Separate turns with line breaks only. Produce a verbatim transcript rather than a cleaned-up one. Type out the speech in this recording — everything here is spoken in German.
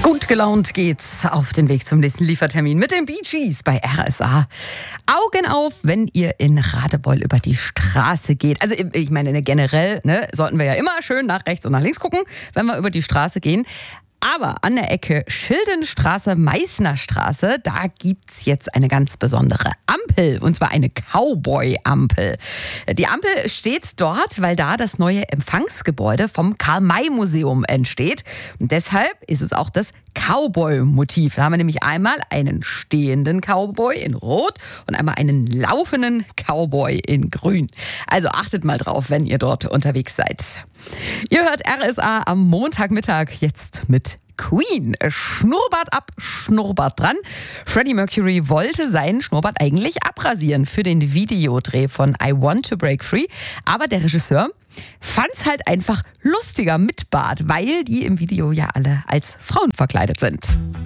Gut gelaunt geht's auf den Weg zum nächsten Liefertermin mit den Bee Gees bei R S A. Augen auf, wenn ihr in Radebeul über die Straße geht. Also ich meine generell, ne, sollten wir ja immer schön nach rechts und nach links gucken, wenn wir über die Straße gehen. Aber an der Ecke Schildenstraße, Meißnerstraße, da gibt's jetzt eine ganz besondere Ampel, und zwar eine Cowboy-Ampel. Die Ampel steht dort, weil da das neue Empfangsgebäude vom Karl-May-Museum entsteht. Und deshalb ist es auch das Cowboy-Motiv. Da haben wir nämlich einmal einen stehenden Cowboy in Rot und einmal einen laufenden Cowboy in Grün. Also achtet mal drauf, wenn ihr dort unterwegs seid. Ihr hört R S A am Montagmittag jetzt mit Queen. Schnurrbart ab, Schnurrbart dran. Freddie Mercury wollte seinen Schnurrbart eigentlich abrasieren für den Videodreh von I Want to Break Free. Aber der Regisseur fand's halt einfach lustiger mit Bart, weil die im Video ja alle als Frauen verkleidet sind.